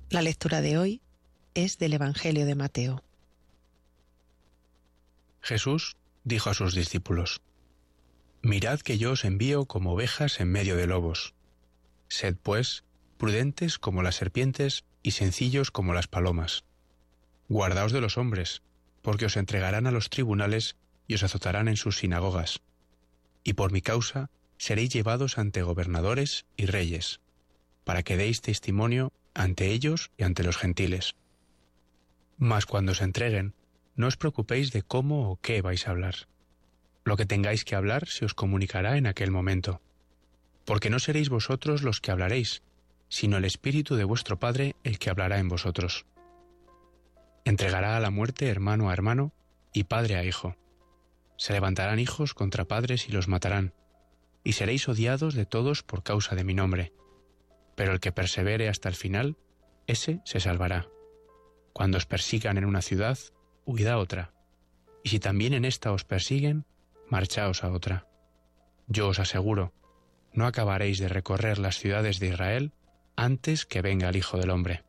La lectura de hoy es del Evangelio de Mateo. Jesús dijo a sus discípulos: Mirad que yo os envío como ovejas en medio de lobos. Sed, pues, prudentes como las serpientes y sencillos como las palomas. Guardaos de los hombres, porque os entregarán a los tribunales y os azotarán en sus sinagogas. Y por mi causa seréis llevados ante gobernadores y reyes, para que deis testimonio ante ellos y ante los gentiles. Mas cuando os entreguen, no os preocupéis de cómo o qué vais a hablar. Lo que tengáis que hablar se os comunicará en aquel momento, porque no seréis vosotros los que hablaréis, sino el Espíritu de vuestro Padre el que hablará en vosotros. Entregará a la muerte hermano a hermano y padre a hijo. Se levantarán hijos contra padres y los matarán, y seréis odiados de todos por causa de mi nombre. Pero el que persevere hasta el final, ese se salvará. Cuando os persigan en una ciudad, huid a otra, y si también en esta os persiguen, marchaos a otra. Yo os aseguro, no acabaréis de recorrer las ciudades de Israel antes que venga el Hijo del Hombre.